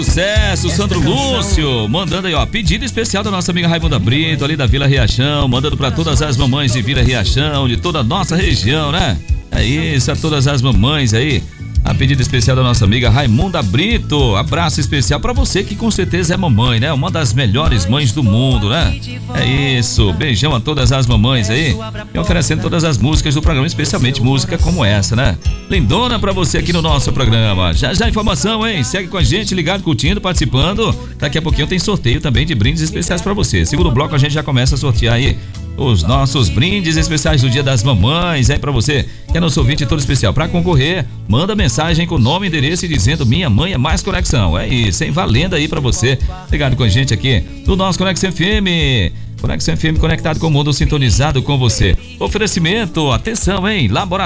Sucesso, Sandro Lúcio, mandando aí, ó, pedido especial da nossa amiga Raimunda Brito, ali da Vila Riachão, mandando pra todas as mamães de Vila Riachão, de toda a nossa região, né? É isso, a todas as mamães aí. A pedido especial da nossa amiga Raimunda Brito. Abraço especial pra você que com certeza é mamãe, né? Uma das melhores mães do mundo, né? É isso. Beijão a todas as mamães aí. E oferecendo todas as músicas do programa, especialmente música como essa, né? Lindona pra você aqui no nosso programa. Já informação, hein? Segue com a gente, ligado, curtindo, participando. Daqui a pouquinho tem sorteio também de brindes especiais pra você. Segundo bloco a gente já começa a sortear aí os nossos brindes especiais do Dia das Mamães, aí pra você que é nosso ouvinte todo especial. Pra concorrer, manda mensagem com nome, endereço e dizendo minha mãe é mais conexão. É isso, hein? Valendo aí pra você. Ligado com a gente aqui no nosso Conexão FM. Conexão FM conectado com o mundo, sintonizado com você. Oferecimento, atenção, hein? Laboratório